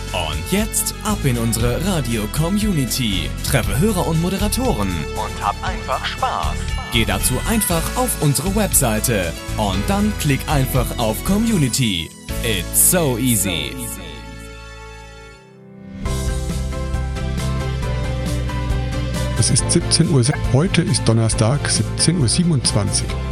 Und jetzt ab in unsere Radio-Community. Treffe Hörer und Moderatoren und hab einfach Spaß. Geh dazu einfach auf unsere Webseite und dann klick einfach auf Community. It's so easy. Es ist 17 Uhr. Heute ist Donnerstag, 17:27 Uhr.